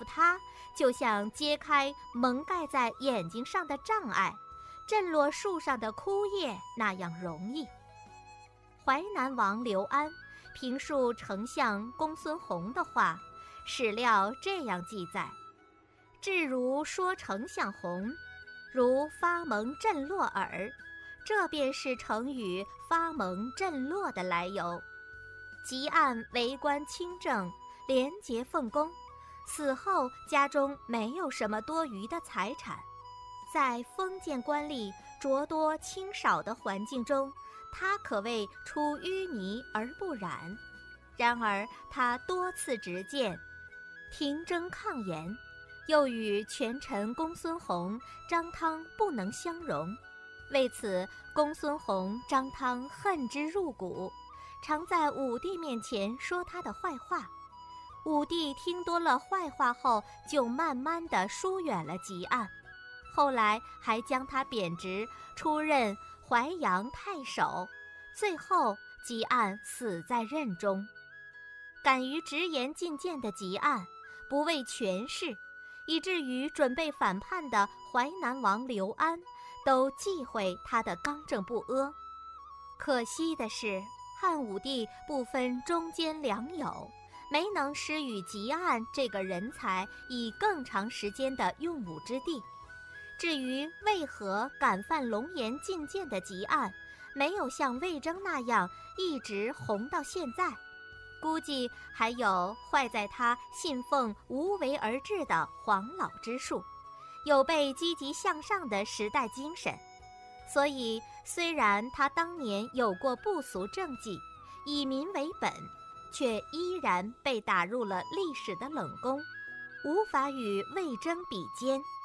服他，就像揭开蒙盖在眼睛上的障碍，震落树上的枯叶那样容易。淮南王刘安评述丞相公孙弘的话，史料这样记载：至如说丞相弘，如发蒙震落耳，这便是成语发蒙震落的来由。汲黯为官清正，廉洁奉公，死后家中没有什么多余的财产，在封建官吏浊多清少的环境中，他可谓出淤泥而不染。然而他多次直谏，停征抗言，又与权臣公孙弘、张汤不能相容。为此，公孙弘、张汤恨之入骨，常在武帝面前说他的坏话。武帝听多了坏话后，就慢慢地疏远了汲黯，后来还将他贬职，出任淮阳太守，最后汲黯死在任中。敢于直言进谏的汲黯，不为权势，以至于准备反叛的淮南王刘安都忌讳他的刚正不阿。可惜的是，汉武帝不分忠奸良友，没能施予汲黯这个人才以更长时间的用武之地。至于为何敢犯龙颜进谏的汲黯，没有像魏征那样一直红到现在，估计还有坏在他信奉无为而治的黄老之术，有被积极向上的时代精神。所以虽然他当年有过不俗政绩，以民为本，却依然被打入了历史的冷宫，无法与魏征比肩。